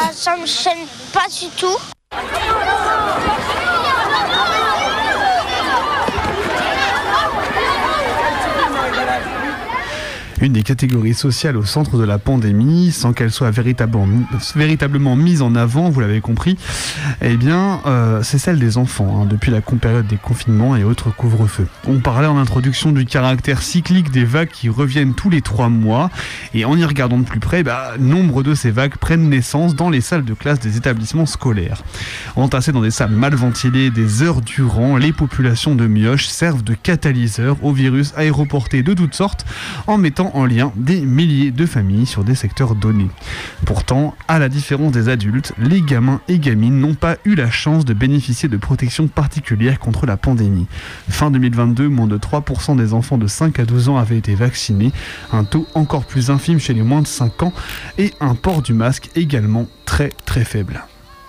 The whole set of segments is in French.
ça me gêne pas du tout. Une des catégories sociales au centre de la pandémie, sans qu'elle soit véritablement mise en avant, vous l'avez compris, eh bien, c'est celle des enfants, depuis la période des confinements et autres couvre-feux. On parlait en introduction du caractère cyclique des vagues qui reviennent tous les 3 mois, et en y regardant de plus près, nombre de ces vagues prennent naissance dans les salles de classe des établissements scolaires. Entassées dans des salles mal ventilées des heures durant, les populations de mioches servent de catalyseur aux virus aéroportés de toutes sortes, en mettant en lien des milliers de familles sur des secteurs donnés. Pourtant, à la différence des adultes, les gamins et gamines n'ont pas eu la chance de bénéficier de protections particulières contre la pandémie. Fin 2022, moins de 3% des enfants de 5 à 12 ans avaient été vaccinés, un taux encore plus infime chez les moins de 5 ans et un port du masque également très très faible.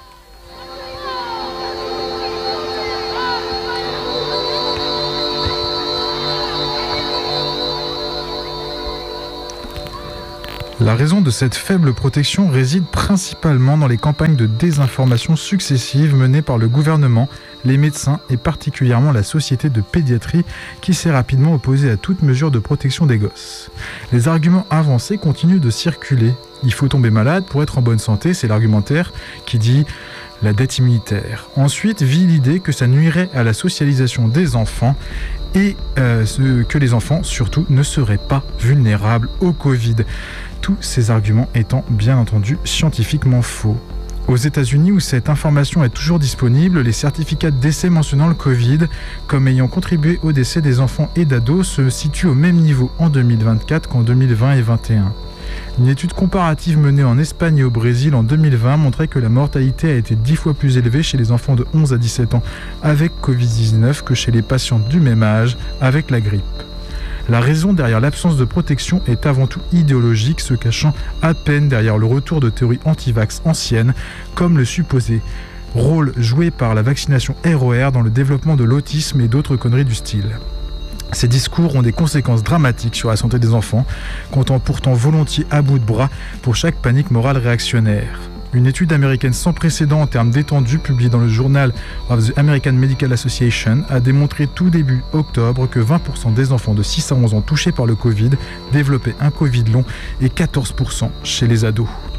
La raison de cette faible protection réside principalement dans les campagnes de désinformation successives menées par le gouvernement, les médecins et particulièrement la société de pédiatrie qui s'est rapidement opposée à toute mesure de protection des gosses. Les arguments avancés continuent de circuler. Il faut tomber malade pour être en bonne santé, c'est l'argumentaire qui dit la dette immunitaire. Ensuite vit l'idée que ça nuirait à la socialisation des enfants et que les enfants surtout ne seraient pas vulnérables au Covid. Tous ces arguments étant bien entendu scientifiquement faux. Aux États-Unis, où cette information est toujours disponible, les certificats de décès mentionnant le Covid comme ayant contribué au décès des enfants et d'ados se situent au même niveau en 2024 qu'en 2020 et 2021. Une étude comparative menée en Espagne et au Brésil en 2020 montrait que la mortalité a été 10 fois plus élevée chez les enfants de 11 à 17 ans avec Covid-19 que chez les patients du même âge avec la grippe. La raison derrière l'absence de protection est avant tout idéologique, se cachant à peine derrière le retour de théories anti-vax anciennes, comme le supposé rôle joué par la vaccination ROR dans le développement de l'autisme et d'autres conneries du style. Ces discours ont des conséquences dramatiques sur la santé des enfants, comptant pourtant volontiers à bout de bras pour chaque panique morale réactionnaire. Une étude américaine sans précédent en termes d'étendue, publiée dans le Journal of the American Medical Association, a démontré tout début octobre que 20% des enfants de 6 à 11 ans touchés par le Covid développaient un Covid long et 14% chez les ados.